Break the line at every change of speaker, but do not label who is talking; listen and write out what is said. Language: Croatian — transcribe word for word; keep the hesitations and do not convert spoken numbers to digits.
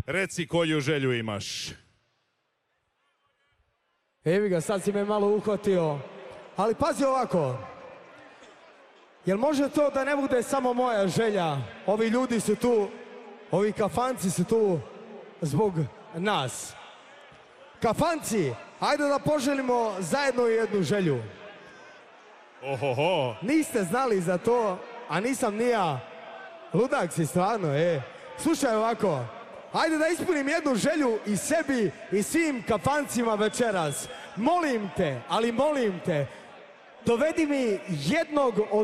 Reci koju želju imaš.
Evi ga, sad si me malo uhvatio. Ali pazi ovako. Jel može to da ne bude samo moja želja? Ovi ljudi su tu, ovi kafanci su tu zbog nas. Kafanci, ajde da poželimo zajedno jednu želju.
Ohoho.
Niste znali za to, a nisam ni ja. Ludak si stvarno, e. Slušaj ovako, ajde da ispunim jednu želju i sebi i svim kafancima večeras. Molim te, ali molim te, dovedi mi jednog od